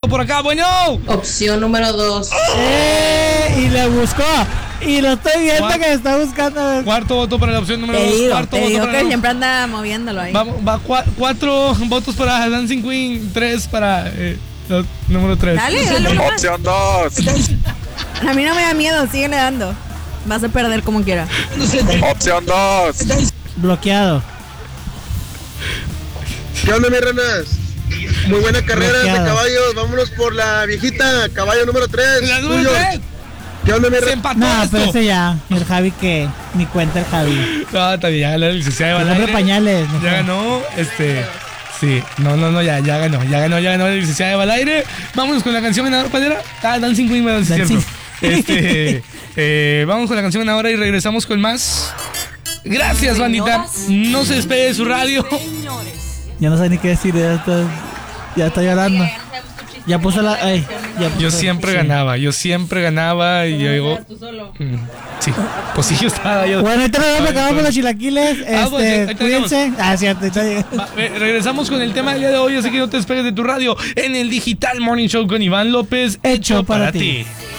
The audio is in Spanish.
por acá, bueno. Opción número 2. Y le buscó. Y lo estoy viendo que está buscando. Cuarto voto para la opción número 2. Cuarto Te voto digo para que la... siempre anda moviéndolo ahí. Va 4 votos para Dancing Queen, 3 para número 3. Dale uno más. Opción 2. A mí no me da miedo, síguele dando. Vas a perder como quiera. Opción 2. Bloqueado. ¿Qué onda, mis ranas? Muy buena carrera de caballos. Vámonos por la viejita, caballo número 3. La número 3. ¿Qué onda, mi Se rana? empató No, esto. pero ese ya. El Javi que ni cuenta el Javi. No, está bien, ya ganó la licenciada de El Balaire. hombre pañales. Ya ganó, sí, no, ya ganó la licenciada de Balaire. Vámonos con la canción ganadora, ¿cuál era? Dancing Queen, me Dancing. vamos con la canción ganadora y regresamos con más. Gracias, bandita. No se despegue de su radio. Ya no sé ni qué decir. Ya está llorando. Ya puso la. Yo siempre ganaba y yo digo. Sí, pues sí, yo estaba. Bueno, ahorita nos acabamos los chilaquiles. Pues, Cuídense. Cierto. Regresamos con el tema del día de hoy, así que no te despegues de tu radio en el Digital Morning Show con Iván López, hecho para ti.